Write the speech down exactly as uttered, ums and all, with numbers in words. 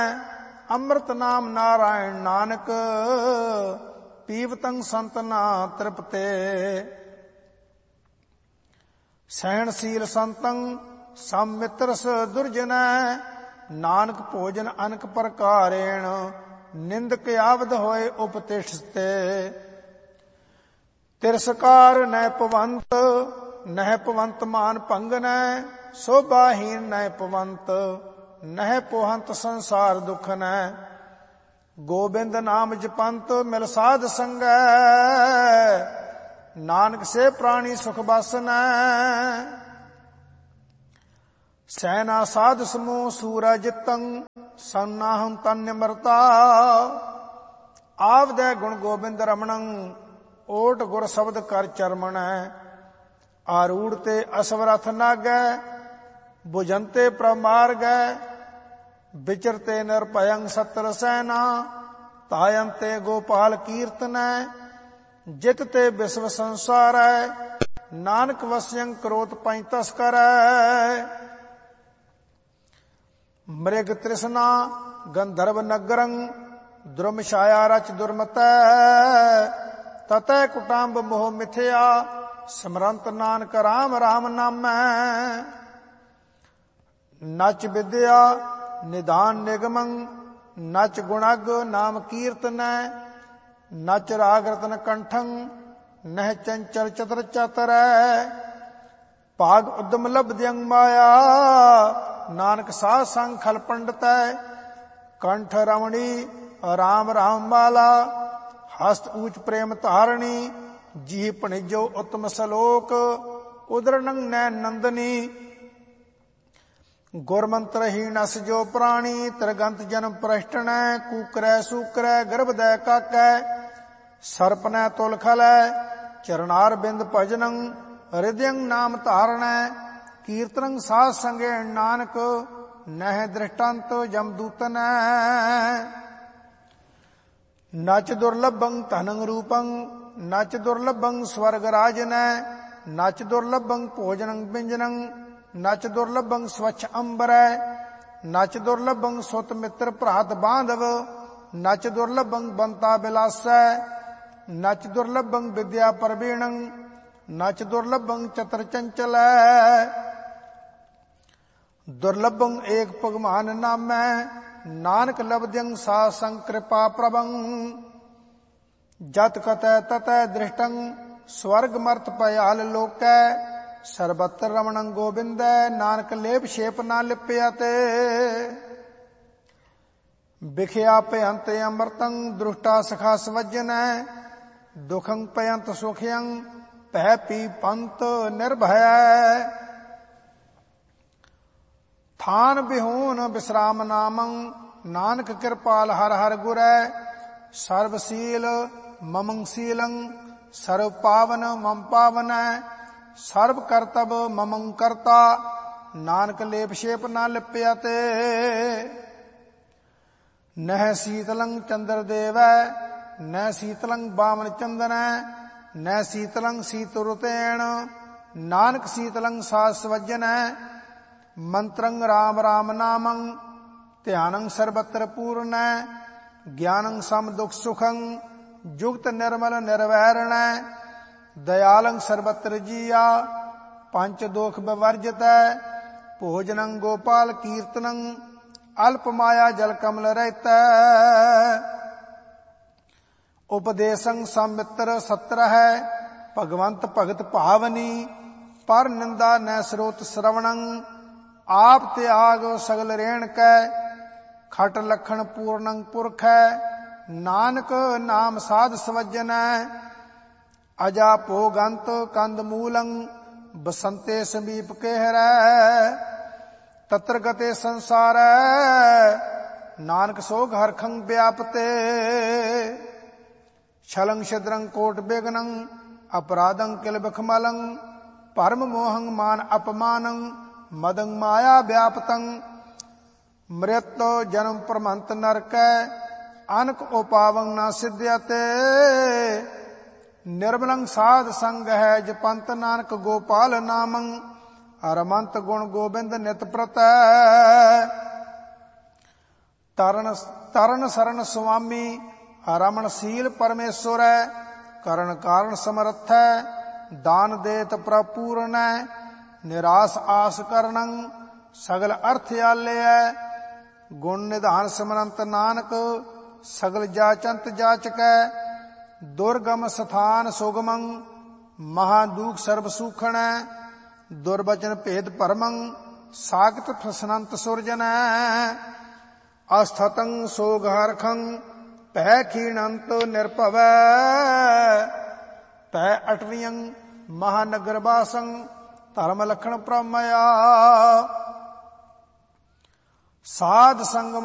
ਅੰਮ੍ਰਿਤ ਨਾਮ ਨਾਰਾਇਣ ਨਾਨਕ, ਪੀਵਤੰ ਸੰਤ ਨਾ ਤ੍ਰਿਪਤੇ। ਸਹਿਣਸ਼ੀਲ ਸੰਤੰ ਸਮ ਮਿੱਤਰਸ ਦੁਰਜਨੈ, ਨਾਨਕ ਭੋਜਨ ਅਨਕ ਪ੍ਰਕਾਰੇਣ, ਨਿੰਦਕ ਆਵਦ ਹੋਏ ਉਪਤਿਸ਼ਤੇ। ਤਿਰਸਕਾਰ ਨੈ ਪਵੰਤ, ਨਹਿ ਪਵੰਤ ਮਾਨ ਭੰਗਨੈ, ਸੋਭਾਹੀਨ ਨੈ ਪਵੰਤ, ਨਹਿ ਪੋਹੰਤ ਸੰਸਾਰ ਦੁਖਨੈ। ਗੋਬਿੰਦ ਨਾਮ ਜਪੰਤ ਮਿਲ ਸਾਧ ਸੰਗੈ, ਨਾਨਕ ਸੇ ਪ੍ਰਾਣੀ ਸੁਖ ਬਾਸਨੈ। ਸੈਨਾ ਸਾਧ ਸਮੂਹ ਸੂਰਜ ਜਿਤੰ, ਸੰਨਾਹੰ ਤਨ ਨਿਮਰਤਾ। ਆਵਦੈ ਗੁਣ ਗੋਬਿੰਦ ਰਮਣੰ, ਓਟ ਗੁਰ ਸ਼ਬਦ ਕਰ ਚਰਮਣੈ। ਆਰੂੜ ਤੇ ਅਸਵਰਥ ਨਾਗੈ, ਭੁਜੰਤੇ ਪ੍ਰਮਾਰਗੈ। ਵਿਚਰਤੇ ਨਿਰਭਯੰ ਸਤਰ ਸੈਨਾ, ਤਾਯੰਤੇ ਗੋਪਾਲ ਕੀਰਤਨੈ। ਜਿਤ ਤੇ ਵਿਸ਼ਵ ਸੰਸਾਰੈ, ਨਾਨਕ ਵਸਿਅੰ ਕਰੋਤ ਪੰਜ ਤਸਕਰੈ। ਮ੍ਰਿਗ ਤ੍ਰਿਸ਼ਨਾ ਗੰਧਰਵ ਨਗਰੰ, ਦੁਰਮ ਛਾਇਆ ਰਚ ਦੁਰਮਤੈ। ਤਤੈ ਕੁਟੰਬ ਮੋਹ ਮਿਥਿਆ, ਸਮਰੰਤ ਨਾਨਕ ਰਾਮ ਰਾਮ ਨਾਮੈ। ਨਚ ਵਿਦਿਆ ਨਿਦਾਨ ਨਿਗਮੰ, ਨਚ ਗੁਣਗ ਨਾਮ ਕੀਰਤਨੈ। ਨਚ ਰਾਗ ਰਤਨ ਕੰਠੰ, ਨਹਿ ਚੰਚਲ ਚਤਰ ਚਾਤਰੈ। ਭਾਗ ਉਦਮ ਲਬਦਿਅੰ ਮਾਇਆ, ਨਾਨਕ ਸਾਧ ਸੰਗ ਖਲ ਪੰਡਤੈ। ਕੰਠ ਰਮਣੀ ਰਾਮ ਰਾਮ ਮਾਲਾ, ਹਸਤ ਊਚ ਪ੍ਰੇਮ ਧਾਰਣੀ। ਜੀ ਭਣਿਜੋ ਉਤਮ ਸਲੋਕ, ਉਦਰਨੰ ਨੈ ਨੰਦਨੀ। ਗੁਰਮੰਤਰਹੀਣ ਅਸ ਜੋ ਪ੍ਰਾਣੀ, ਤ੍ਰਿਗੰਤ ਜਨਮ ਪ੍ਰਸ਼ਟਣੈ। ਕੂਕਰੈ ਸੂਕਰੈ ਗਰਭਦੈ ਕਾਕੈ, ਸਰਪਨੈ ਤੁਲ ਖਲੈ। ਚਰਨਾਰ ਬਿੰਦ ਭਜਨੰ, ਹਿਰਦਯੰ ਨਾਮ ਧਾਰਣੈ। ਕੀਰਤਨੰ ਸਾਧ ਸੰਗੇ ਨਾਨਕ, ਨਹਿ ਦ੍ਰਿਸ਼ਟੰਤ ਜਮਦੂਤਨੈ। ਨਚ ਦੁਰਲਭੰ ਧਨੰ ਰੂਪੰ, ਨਚ ਦੁਰਲਭੰ ਸਵਰਗ ਰਾਜਨੈ। ਨਚ ਦੁਰਲਭੰ ਭੋਜਨੰ ਬਿੰਜਨੰ, ਨਚ ਦੁਰਲਭੰ ਸਵੱਛ ਅੰਬਰੈ। ਨਚ ਦੁਰਲਭੰ ਸੁਤ ਮਿੱਤਰ ਭਰਾਤ ਬਾਂਧਵ, ਨਚ ਦੁਰਲਭੰ ਬੰਤਾ ਬਿਲਾਸੈ। ਨਚ ਦੁਰਲਭੰ ਵਿਦਿਆ ਪ੍ਰਵੀਣੰ, ਨਚ ਦੁਰਲਭੰ ਚਤਰ ਚੰਚਲੈ। ਦੁਰਲਭੰ ਏਕ ਭਗਵਾਨ ਨਾਮੈ, ਨਾਨਕ ਲਬਦਿਅੰ ਸਾਧ ਸੰਗ ਕਿਰਪਾ ਪ੍ਰਭੰ। ਜਤ ਕਤੈ ਤਤੈ ਦ੍ਰਿਸ਼ਟੰ, ਸਵਰਗ ਮਰਤ ਭਯਾਲ ਲੋਕੈ। ਸਰਬਤਰ ਰਮਣੰ ਗੋਬਿੰਦੈ, ਨਾਨਕ ਲੇਪ ਛੇਪ ਨਾ ਲਿਪਿਆ ਤੇ। ਵਿਖਿਆ ਭਯੰਤ ਅੰਮ੍ਰਿਤੰ, ਦ੍ਰੁਸ਼ਟਾ ਸਖਾ ਸਵਜਨੈ। ਦੁਖੰ ਭਯੰਤ ਸੁਖਯੰ, ਭੈ ਪੀ ਪੰਤ ਨਿਰਭੈ। ਥਾਨ ਬਿਹੂਨ ਬਿਸਰਾਮ ਨਾਮੰ, ਨਾਨਕ ਕਿਰਪਾਲ ਹਰ ਹਰ ਗੁਰੈ। ਸਰਬਸ਼ੀਲ ਮਮੰ ਸ਼ੀਲੰ, ਸਰਵ ਪਾਵਨ ਮਮ ਪਾਵਨੈ। ਸਰਬ ਕਰਤਬ ਮਮੰ ਕਰਤਾ, ਨਾਨਕ ਲੇਪ ਛੇਪ ਨਾ ਲਿਪਿਆ ਤੇ। ਨਹਿ ਸੀਤਲੰ ਚੰਦਰ ਦੇਵੈ, ਨਹਿ ਸੀਤਲੰ ਬਾਮਨ ਚੰਦਨੈ। ਨਹਿ ਸੀਤਲੰ ਸੀਤ ਰੁਤੇਣ, ਨਾਨਕ ਸੀਤਲੰ ਸਾਧ ਸਵਜਨੈ। ਮੰਤਰੰ ਰਾਮ ਰਾਮ ਨਾਮੰ, ਧਿਆਨੰ ਸਰਬਤਰ ਪੂਰਨੈ। ਗਿਆਨੰ ਸਮ ਦੁਖ ਸੁਖੰ, ਜੁਗਤ ਨਿਰਮਲ ਨਿਰਵੈਰਣੈ। ਦਇਆਲੰ ਸਰਬਤਰ ਜੀਆ, ਪੰਚ ਦੋਖ ਬਿਵਰਜਿਤੈ। ਭੋਜਨੰ ਗੋਪਾਲ ਕੀਰਤਨੰ, ਅਲਪ ਮਾਇਆ ਜਲ ਕਮਲ ਰਹਿਤੈ। ਉਪਦੇਸੰ ਸੰਮਿਤਰ ਸਤਰ ਹੈ, ਭਗਵੰਤ ਭਗਤ ਭਾਵਨੀ। ਪਰ ਨਿੰਦਾ ਨੈ ਸਰੋਤ ਸਰਵਣੰ, ਆਪ ਤਿਆਗ ਸਗਲ ਰੇਣ ਕੈ। ਖਟ ਲਖਣ ਪੂਰਨੰ ਪੁਰਖੈ, ਨਾਨਕ ਨਾਮ ਸਾਧ ਸਵਜਨੈ। ਅਜਾ ਭੋਗੰਤ ਕੰਦ ਮੂਲੰ, ਬਸੰਤੇ ਸਮੀਪ ਕਹਿਰੈ। ਤਤਰ ਗਤੇ ਸੰਸਾਰੈ, ਨਾਨਕ ਸੋਗ ਹਰਖੰ ਵਿਆਪਤੇ। ਛਲੰ ਛਿਦਰੰ ਕੋਟ ਬਿਗਨੰ, ਅਪਰਾਧੰ ਕਿਲ ਬਿਖਮਲੰ। ਭਰਮ ਮੋਹੰ ਮਾਨ ਅਪਮਾਨੰ, ਮਦੰ ਮਾਇਆ ਵਿਆਪਤੰ। ਮ੍ਰਿਤ ਜਨਮ ਪ੍ਰਮੰਤ ਨਰਕੈ, ਅਨਕ ਉਪਾਵੰ ਨਾ ਸਿਧਿਅਤੇ। ਨਿਰਮਲੰ ਸਾਧ ਸੰਗ ਹੈ ਜਪੰਤ, ਨਾਨਕ ਗੋਪਾਲ ਨਾਮੰ। ਅਰਮੰਤ ਗੁਣ ਗੋਬਿੰਦ ਨਿਤ ਪ੍ਰਤੈ। ਤਰਨ ਤਰਨ ਸਰਨ ਸੁਆਮੀ ਰਮਣਸ਼ੀਲ ਪਰਮੇਸ਼ਵਰੈ। ਕਰਨ ਕਾਰਨ ਸਮਰਥੈ ਦਾਨ ਦੇਤ ਪ੍ਰਪੂਰਨੈ। ਨਿਰਾਸ ਆਸ ਕਰਨੰ ਸਗਲ ਅਰਥ ਆਲਿਐ। ਗੁਣ ਨਿਧਾਨ ਸਿਮਰੰਤ ਨਾਨਕ ਸਗਲ ਜਾਚੰਤ ਜਾਚਕੈ। ਦੁਰਗਮ ਸਥਾਨ ਸੁਗਮੰ ਮਹਾਦੂਖ ਸਰਬ ਸੂਖਣੈ। ਦੁਰਬਚਨ ਭੇਦ ਭਰਮੰ ਸਾਗਤ ਫਸਨੰਤ ਸੁਰਜਨੈ। ਅਸਥਤੰ ਸੋਗ ਹਰਖੰ ਭੈ ਖੀਣੰਤ ਨਿਰਭਵੈ। ਤੈ ਅਟਵਿਯੰ ਮਹਾਨਗਰ ਵਾਸੰ ਧਰਮ ਲਖਣ ਪ੍ਰਮਇਆ। ਸਾਧ ਸੰਗ